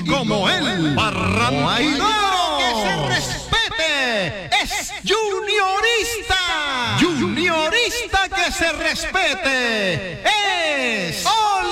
como él, Parrandero que se respete, es juniorista. Juniorista que se respete, es